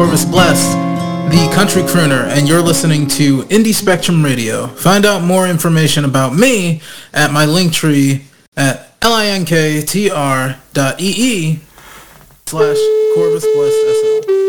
Corvus Blessed, the country crooner, and you're listening to Indie Spectrum Radio. Find out more information about me at my link tree at linktr.ee/Corvus Blessed SL.